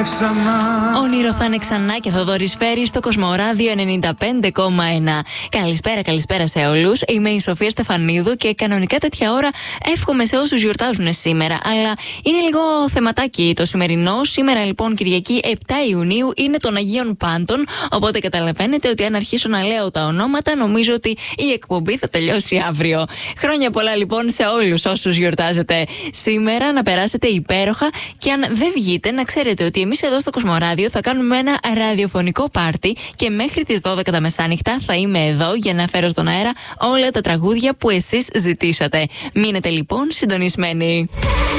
ξανά. Όνειρο θα είναι ξανά και Θοδωρής Φέρης στο Κοσμοράδιο 95,1. Καλησπέρα σε όλους. Είμαι η Σοφία Στεφανίδου και κανονικά τέτοια ώρα εύχομαι σε όσους γιορτάζουν σήμερα. Αλλά είναι λίγο θεματάκι το σημερινό. Σήμερα λοιπόν Κυριακή 7 Ιουνίου είναι των Αγίων Πάντων. Οπότε καταλαβαίνετε ότι αν αρχίσω να λέω τα ονόματα, νομίζω ότι η εκπομπή θα τελειώσει αύριο. Χρόνια πολλά λοιπόν σε όλους όσους γιορτάζετε σήμερα. Να περάσετε υπέροχα και αν δεν βγείτε, να ξέρετε ότι εμείς εδώ στο Κοσμοράδιο θα κάνουμε ένα ραδιοφωνικό πάρτι και μέχρι τις 12 τα μεσάνυχτα θα είμαι εδώ για να φέρω στον αέρα όλα τα τραγούδια που εσείς ζητήσατε. Μείνετε λοιπόν συντονισμένοι.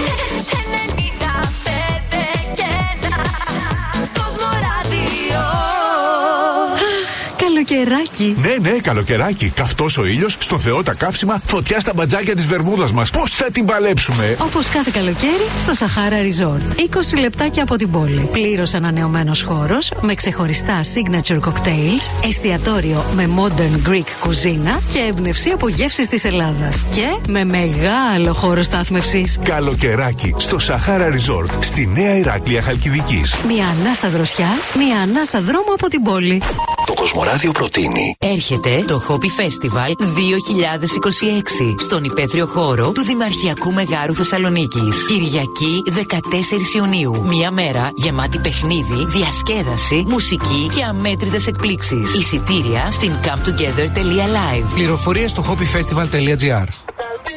Καλοκαιράκι. Ναι, καλοκαιράκι. Καυτός ο ήλιος, στο Θεό τα καύσιμα, φωτιά στα μπατζάκια της Βερμούδας μας. Πώς θα την παλέψουμε? Όπως κάθε καλοκαίρι στο Σαχάρα Resort. 20 λεπτάκια από την πόλη. Πλήρως ανανεωμένος χώρος με ξεχωριστά signature cocktails, εστιατόριο με modern Greek κουζίνα και έμπνευση από γεύσεις της Ελλάδας. Και με μεγάλο χώρο στάθμευσης. Καλοκαιράκι στο Σαχάρα Resort, στη Νέα Ηράκλεια Χαλκιδικής. Μια ανάσα δροσιάς, μια ανάσα δρόμο από την πόλη. Το Κοσμοράδιο προτείνει. Έρχεται το Hobby Festival 2026 στον υπαίθριο χώρο του Δημαρχιακού Μεγάρου Θεσσαλονίκης. Κυριακή 14 Ιουνίου. Μια μέρα γεμάτη παιχνίδι, διασκέδαση, μουσική και αμέτρητες εκπλήξεις. Εισιτήρια στην cometogether.live. Πληροφορίες στο hobbyfestival.gr.